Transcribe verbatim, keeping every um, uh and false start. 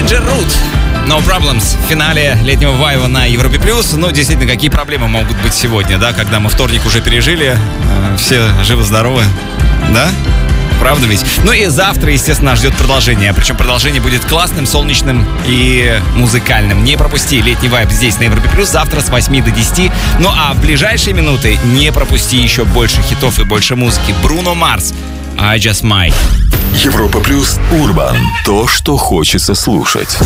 Ginger Root. No Problems в финале летнего вайва на Европе Плюс. Ну, действительно, какие проблемы могут быть сегодня, да, когда мы вторник уже пережили, э, все живы-здоровы, да? Правда ведь? Ну и завтра, естественно, нас ждет продолжение. Причем продолжение будет классным, солнечным и музыкальным. Не пропусти летний вайб здесь, на Европе Плюс, завтра с восьми до десяти. Ну а в ближайшие минуты не пропусти еще больше хитов и больше музыки. Бруно Марс, I Just Might. Европа Плюс Урбан. То, что хочется слушать.